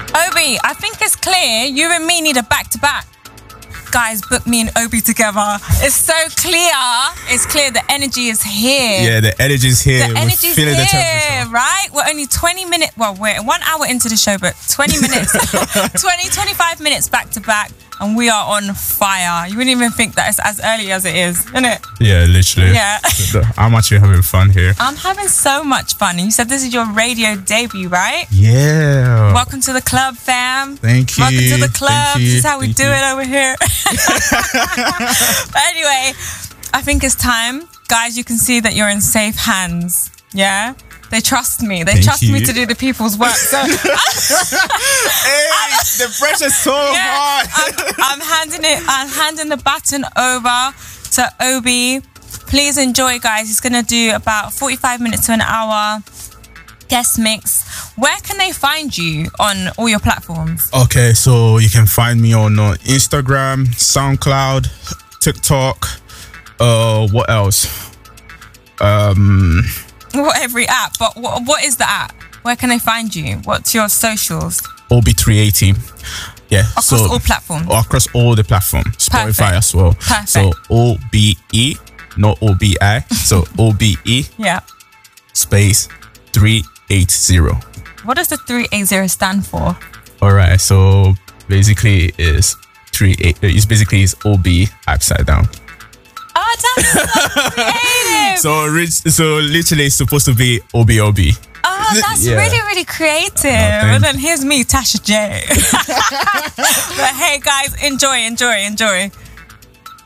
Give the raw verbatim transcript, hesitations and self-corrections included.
Obi, I think it's clear you and me need a back-to-back. Guys, book me and Obi together. It's so clear. It's clear the energy is here. Yeah, the energy's here. The We're energy's feeling here, the temperature. right? We're only twenty minutes, well, we're one hour into the show, but twenty minutes, twenty, twenty-five minutes back to back, and we are on fire. You wouldn't even think that it's as early as it is, isn't it? Yeah, literally. Yeah. I'm actually having fun here. I'm having so much fun. You said this is your radio debut, right? Yeah. Welcome to the club, fam. Thank you. Welcome to the club. Thank you. This is how we Thank do you. it over here. But anyway, I think it's time. Guys, you can see that you're in safe hands. Yeah? They trust me. They Thank trust you. me to do the people's work. So Hey, the pressure's so yeah, hard. I'm, I'm handing it. I'm handing the baton over to Obi. Please enjoy, guys. He's gonna do about forty-five minutes to an hour guest mix. Where can they find you on all your platforms? Okay, so you can find me on uh, Instagram, SoundCloud, TikTok. Uh, what else? Um, Well, every app. But what, what is the app? Where can they find you? What's your socials? O B three eighty. Yeah. Across so, all platforms? Across all the platforms. Spotify Perfect. as well. Perfect. So O B E, not O B I. So O B E Yeah. space three eighty. What does the three eighty stand for? All right. So basically, is three eight. It's basically is O B upside down. Oh, that's so creative. So rich. So literally, it's supposed to be O B O B. Oh, that's Yeah. really, really creative. thank And then here's me, Tasha J. But hey, guys, enjoy, enjoy, enjoy.